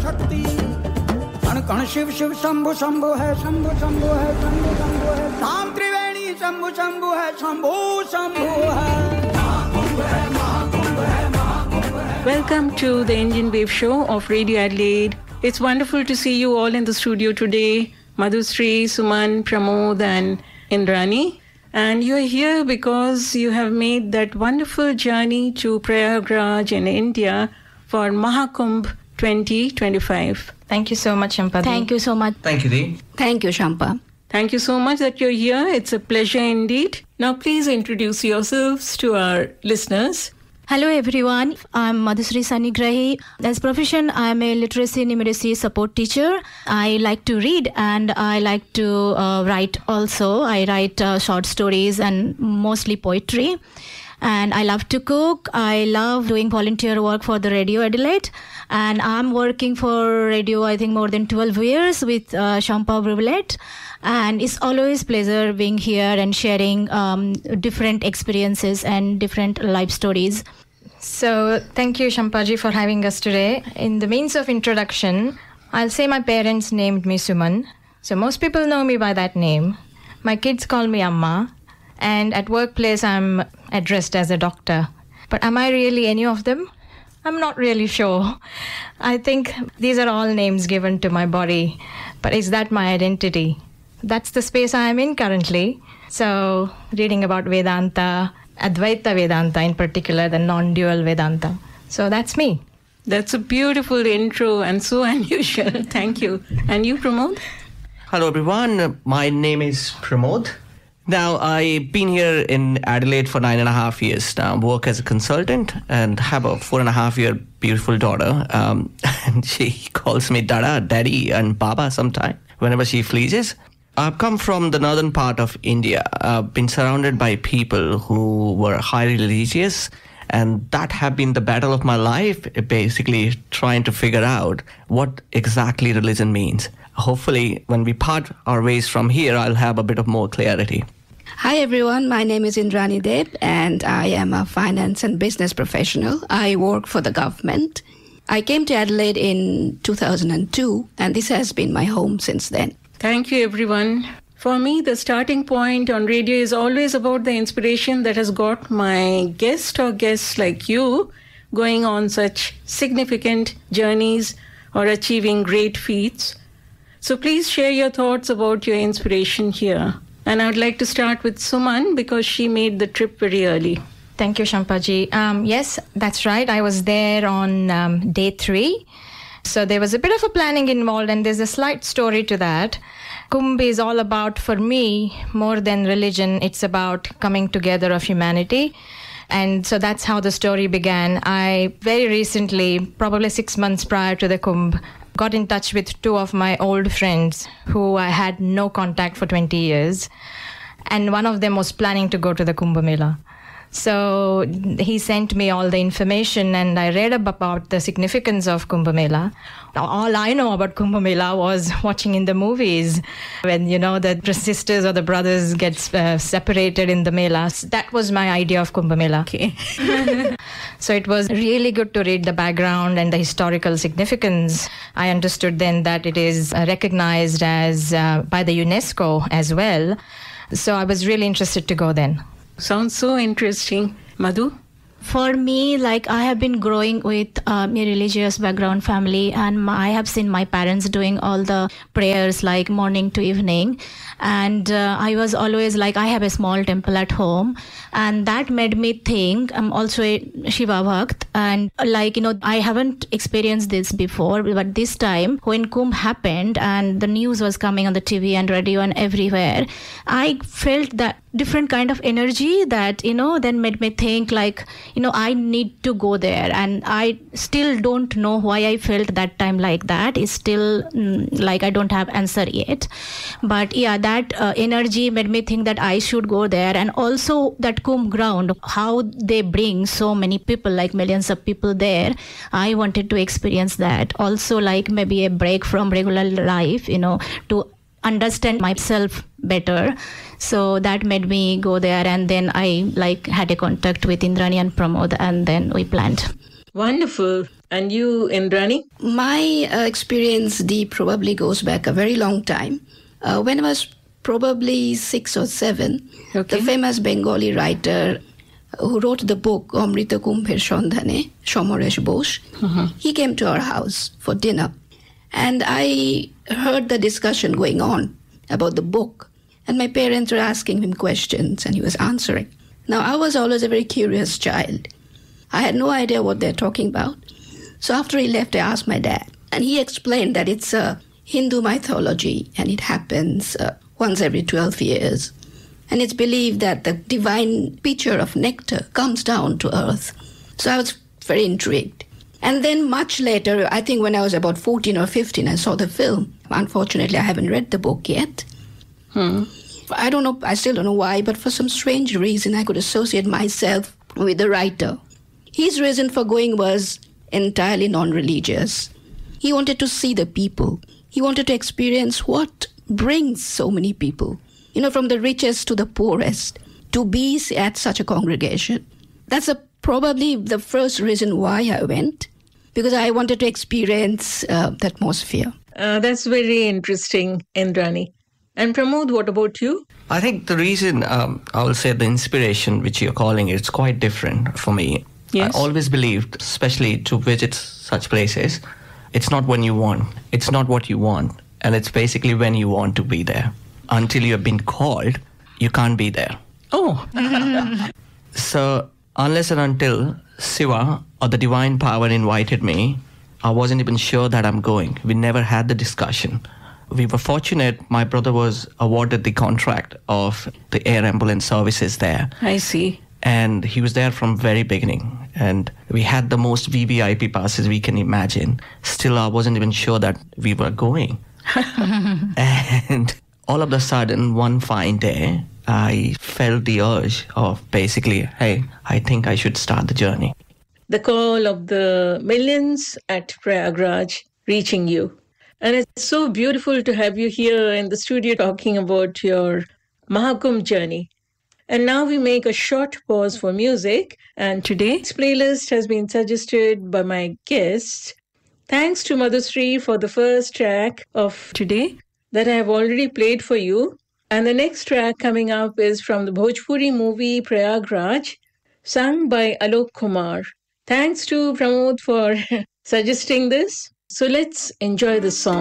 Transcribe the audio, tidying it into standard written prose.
शक्ति कण कण शिव शिव शंभु शंभु है शंभु शंभु है शंभु शंभु है धाम त्रिवेणी शंभु शंभु है शंभु शंभु है। Welcome to the Indian Wave Show of Radio Adelaide. It's wonderful to see you all in the studio today. Madhusri, Suman, Pramod and Indrani. And you're here because you have made that wonderful journey to Prayagraj in India for Mahakumbh 2025. Thank you so much, Shampa. Thank you so much. Thank you, Dee. Thank you, Shampa. Thank you so much that you're here. It's a pleasure indeed. Now please introduce yourselves to our listeners. Hello everyone, I'm Madhusri Sanigrahi. As profession, I'm a literacy numeracy support teacher. I like to read and I like to write also. I write short stories and mostly poetry. And I love to cook. I love doing volunteer work for the Radio Adelaide. And I'm working for radio, I think, more than 12 years with Shampa Brubelet. And it's always pleasure being here and sharing different experiences and different life stories. So thank you, Shampaji, for having us today. In the means of introduction, I'll say my parents named me Suman. So most people know me by that name. My kids call me Amma. And at workplace, I'm addressed as a doctor. But am I really any of them? I'm not really sure. I think these are all names given to my body. But is that my identity? That's the space I am in currently. So reading about Vedanta, Advaita Vedanta in particular, the non-dual Vedanta. So that's me. That's a beautiful intro and so unusual. Thank you. And you, Pramod? Hello, everyone. My name is Pramod. Now, I've been here in Adelaide for 9.5 years now, work as a consultant, and have a 4.5-year beautiful daughter. And she calls me Dada, Daddy, and Baba sometime, whenever she pleases. I've come from the northern part of India. I've been surrounded by people who were highly religious, and that have been the battle of my life, basically trying to figure out what exactly religion means. Hopefully, when we part our ways from here, I'll have a bit of more clarity. Hi everyone, my name is Indrani Deb and I am a finance and business professional. I work for the government. I came to Adelaide in 2002 and this has been my home since then. Thank you, everyone. For me, the starting point on radio is always about the inspiration that has got my guest or guests like you going on such significant journeys or achieving great feats. So please share your thoughts about your inspiration here. And I would like to start with Suman because she made the trip very early. Thank you, Shampaji. Yes, that's right. I was there on day 3. So there was a bit of a planning involved and there's a slight story to that. Kumbh is all about, for me, more than religion, it's about coming together of humanity. And so that's how the story began. I very recently, probably 6 months prior to the Kumbh, got in touch with 2 of my old friends who I had no contact for 20 years. And one of them was planning to go to the Kumbh Mela. So he sent me all the information and I read about the significance of Kumbh Mela. All I know about Kumbh Mela was watching in the movies when, you know, the sisters or the brothers get separated in the Melas. That was my idea of Kumbh Mela. Okay. So it was really good to read the background and the historical significance. I understood then that it is recognized as by the UNESCO as well. So I was really interested to go then. Sounds so interesting. Madhu? For me, like I have been growing with a religious background family and I have seen my parents doing all the prayers like morning to evening. And I was always like, I have a small temple at home. And that made me think, I'm also a Shiva Bhakt. And like, you know, I haven't experienced this before. But this time when Kumbh happened and the news was coming on the TV and radio and everywhere, I felt that different kind of energy that, you know, then made me think like, you know, I need to go there. And I still don't know why I felt that time like that. It's still like I don't have answer yet. But yeah, that energy made me think that I should go there. And also that Kumbh ground, how they bring so many people, like millions of people there. I wanted to experience that. Also like maybe a break from regular life, you know, to understand myself better. So that made me go there. And then I like had a contact with Indrani and Pramod and then we planned. Wonderful. And you, Indrani? My experience, Deep, probably goes back a very long time. When I was probably 6 or 7, the famous Bengali writer who wrote the book Amrita Kumbher Sandhane, Somaresh Bose, he came to our house for dinner. And I heard the discussion going on about the book. And my parents were asking him questions and he was answering. Now, I was always a very curious child. I had no idea what they're talking about. So after he left, I asked my dad. And he explained that it's a Hindu mythology and it happens once every 12 years. And it's believed that the divine pitcher of nectar comes down to earth. So I was very intrigued. And then much later, I think when I was about 14 or 15, I saw the film. Unfortunately, I haven't read the book yet. I don't know, I still don't know why, but for some strange reason, I could associate myself with the writer. His reason for going was entirely non-religious. He wanted to see the people. He wanted to experience what brings so many people, from the richest to the poorest, to be at such a congregation. That's probably the first reason why I went, because I wanted to experience the atmosphere. That's very interesting, Indrani. And Pramod, what about you? I think the reason, I will say the inspiration which you're calling, it's quite different for me. Yes. I always believed, especially to visit such places, it's not when you want, it's not what you want, and it's basically when you want to be there. Until you have been called, you can't be there. Oh. So unless and until Shiva or the divine power invited me, I wasn't even sure that I'm going. We never had the discussion. We were fortunate. My brother was awarded the contract of the air ambulance services there. I see. And he was there from very beginning. And we had the most VVIP passes we can imagine. Still, I wasn't even sure that we were going. And all of a sudden, one fine day, I felt the urge of basically, hey, I think I should start the journey. The call of the millions at Prayagraj reaching you. And it's so beautiful to have you here in the studio talking about your Mahakumbh journey. And now we make a short pause for music. And today's playlist has been suggested by my guests. Thanks to Madhusri for the first track of today that I have already played for you. And the next track coming up is from the Bhojpuri movie Prayagraj, sung by Alok Kumar. Thanks to Pramod for suggesting this. So let's enjoy the song.